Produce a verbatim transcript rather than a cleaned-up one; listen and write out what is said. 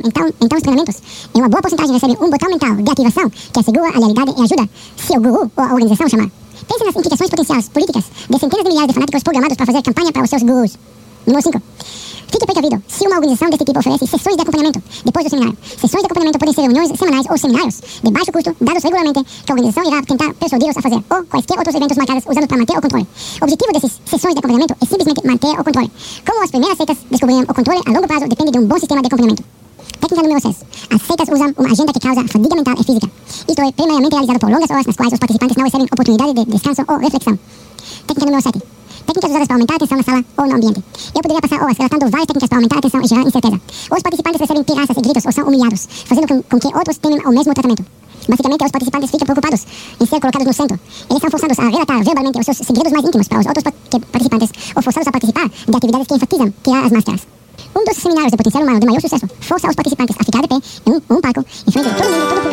então, então os treinamentos, em uma boa porcentagem recebe um botão mental de ativação que assegura a lealidade e ajuda se o guru ou a organização chamar. Pense nas implicações potenciais políticas de centenas de milhares de fanáticos programados para fazer campanha para os seus gurus. Número cinco. Fique precavido se uma organização deste tipo oferece sessões de acompanhamento depois do seminário. Sessões de acompanhamento podem ser reuniões semanais ou seminários de baixo custo, dados regularmente, que a organização irá tentar persuadi-los a fazer, ou quaisquer outros eventos marcados usados para manter o controle. O objetivo dessas sessões de acompanhamento é simplesmente manter o controle. Como as primeiras seitas descobriram, o controle a longo prazo depende de um bom sistema de acompanhamento. Técnica número seis. As seitas usam uma agenda que causa fadiga mental e física. Isto é primariamente realizado por longas horas nas quais os participantes não recebem oportunidade de descanso ou reflexão. Técnica número sete. Técnicas usadas para aumentar a atenção na sala ou no ambiente. Eu poderia passar horas relatando várias técnicas para aumentar a atenção e gerar incerteza. Os participantes recebem pirraças e gritos ou são humilhados, fazendo com, com que outros tenham o mesmo tratamento. Basicamente, os participantes ficam preocupados em ser colocados no centro. Eles são forçados a relatar verbalmente os seus segredos mais íntimos para os outros participantes ou forçados a participar de atividades que enfatizam tirar as máscaras. Um dos seminários de potencial humano de maior sucesso força os participantes a ficar de pé em um, um palco, em frente de todo mundo, todo o público.